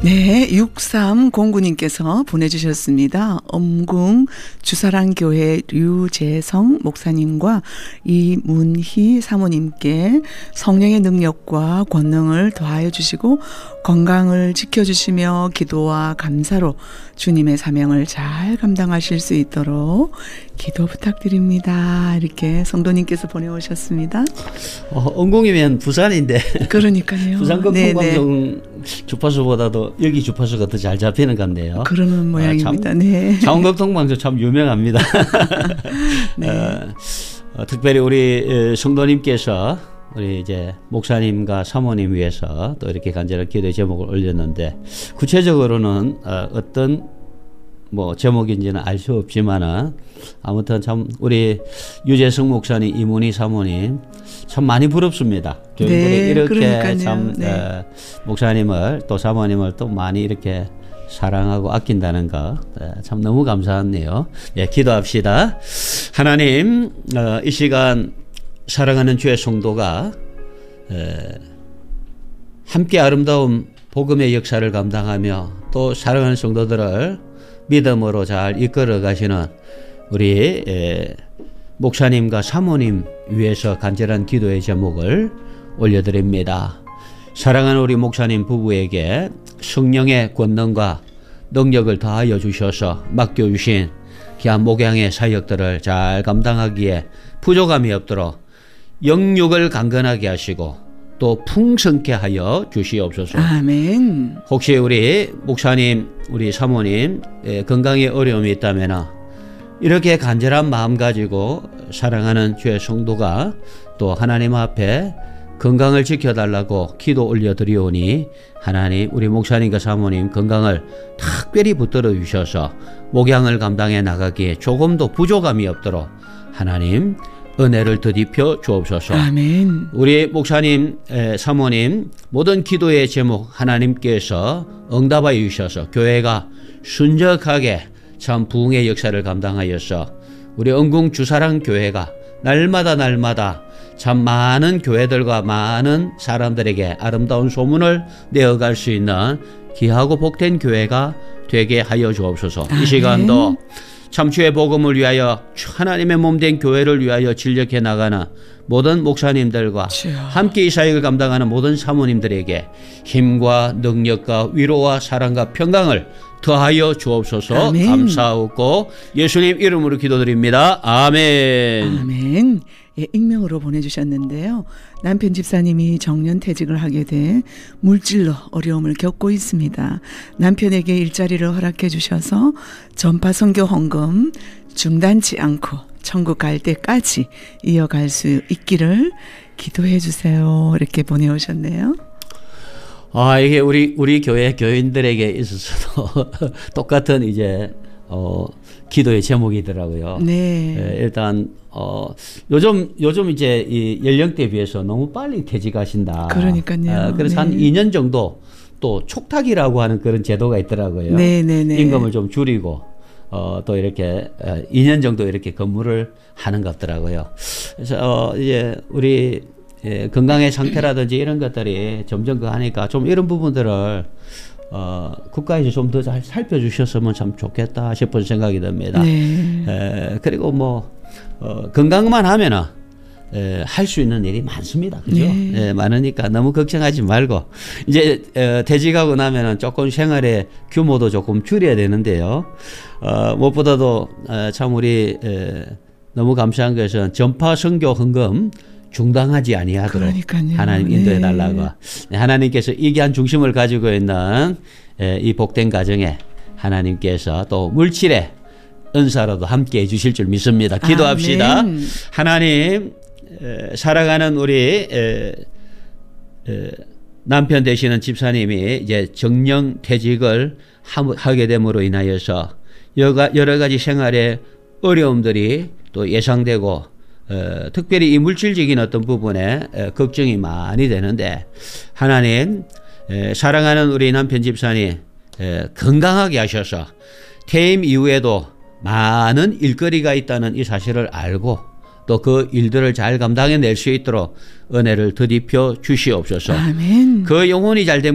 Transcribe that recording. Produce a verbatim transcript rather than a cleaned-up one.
네, 육삼공구 님께서 보내주셨습니다. 엄궁 주사랑교회 류재성 목사님과 이문희 사모님께 성령의 능력과 권능을 더하여 주시고 건강을 지켜주시며 기도와 감사로 주님의 사명을 잘 감당하실 수 있도록 기도 부탁드립니다. 이렇게 성도님께서 보내오셨습니다. 어, 엄궁이면 부산인데. 그러니까요. 부산 교통방송 주파수보다도 여기 주파수가 더 잘 잡히는 것 같네요. 그러는 모양입니다. 아, 참, 네. 창원교통방송 참 유명합니다. 네. 어, 어, 특별히 우리 성도님께서 우리 이제 목사님과 사모님 위해서 또 이렇게 간절한 기도의 제목을 올렸는데 구체적으로는 어, 어떤 뭐 제목인지는 알 수 없지만은 아무튼 참 우리 유재성 목사님, 이문희 사모님 참 많이 부럽습니다. 교인들이 네, 이렇게 그러니까요. 참 네. 어, 목사님을 또 사모님을 또 많이 이렇게 사랑하고 아낀다는 거 참 너무 감사하네요. 예, 기도합시다. 하나님, 어, 이 시간 사랑하는 주의 성도가 에, 함께 아름다운 복음의 역사를 감당하며 또 사랑하는 성도들을 믿음으로 잘 이끌어 가시는 우리 에, 목사님과 사모님 위해서 간절한 기도의 제목을 올려드립니다. 사랑하는 우리 목사님 부부에게 성령의 권능과 능력을 더하여 주셔서 맡겨주신 귀한 목양의 사역들을 잘 감당하기에 부족함이 없도록 영육을 강건하게 하시고 또 풍성케 하여 주시옵소서. 아멘. 혹시 우리 목사님, 우리 사모님 건강에 어려움이 있다면 이렇게 간절한 마음 가지고 사랑하는 주의 성도가 또 하나님 앞에 건강을 지켜달라고 기도 올려드리오니 하나님 우리 목사님과 사모님 건강을 특별히 붙들어 주셔서 목양을 감당해 나가기에 조금도 부족함이 없도록 하나님 은혜를 더딥혀 주옵소서. 아멘. 우리 목사님, 사모님 모든 기도의 제목 하나님께서 응답하여 주셔서 교회가 순적하게 참 부흥의 역사를 감당하여서 우리 엄궁 주사랑 교회가 날마다 날마다 참 많은 교회들과 많은 사람들에게 아름다운 소문을 내어갈 수 있는 귀하고 복된 교회가 되게 하여 주옵소서. 아멘. 이 시간도 참 주의 복음을 위하여 하나님의 몸된 교회를 위하여 진력해 나가는 모든 목사님들과 주여. 함께 이 사역을 감당하는 모든 사모님들에게 힘과 능력과 위로와 사랑과 평강을 더하여 주옵소서. 아멘. 감사하고 예수님 이름으로 기도드립니다. 아멘. 아멘. 예, 익명으로 보내주셨는데요. 남편 집사님이 정년퇴직을 하게 돼 물질로 어려움을 겪고 있습니다. 남편에게 일자리를 허락해 주셔서 전파 선교 헌금 중단치 않고 천국 갈 때까지 이어갈 수 있기를 기도해 주세요. 이렇게 보내오셨네요. 아, 이게 우리 우리 교회 교인들에게 있어서도 똑같은 이제 어 기도의 제목이더라고요. 네. 예, 일단 어 요즘 요즘 이제 이 연령대에 비해서 너무 빨리 퇴직하신다. 그러니까요. 어, 그래서 네. 한 이 년 정도 또 촉탁이라고 하는 그런 제도가 있더라고요. 네, 네, 네. 임금을 좀 줄이고 어, 또 이렇게 어, 이 년 정도 이렇게 근무를 하는 것 같더라고요. 그래서 어, 이제 우리 예, 건강의 상태라든지 이런 것들이 점점 그 하니까 좀 이런 부분들을 어, 국가에서 좀 더 잘 살펴주셨으면 참 좋겠다 싶은 생각이 듭니다. 네. 에, 그리고 뭐 어, 건강만 하면은 할 수 있는 일이 많습니다. 그죠? 네. 에, 많으니까 너무 걱정하지 말고 이제 에, 퇴직하고 나면은 조금 생활의 규모도 조금 줄여야 되는데요. 어, 무엇보다도 에, 참 우리 에, 너무 감사한 것은 전파 선교 헌금 중단하지 아니하도록 그러니까요. 하나님 인도해 달라고. 네. 하나님께서 이기한 중심을 가지고 있는 이 복된 가정에 하나님께서 또 물질의 은사로도 함께 해 주실 줄 믿습니다. 기도합시다. 아멘. 하나님, 사랑하는 우리 남편 되시는 집사님이 이제 정년 퇴직을 하게 됨으로 인하여서 여러 가지 생활의 어려움들이 또 예상되고 어, 특별히 이 물질적인 어떤 부분에 에, 걱정이 많이 되는데 하나님 에, 사랑하는 우리 남편 집사님 에, 건강하게 하셔서 퇴임 이후에도 많은 일거리가 있다는 이 사실을 알고 또 그 일들을 잘 감당해낼 수 있도록 은혜를 더딥혀 주시옵소서. 아멘. 그 영혼이 잘된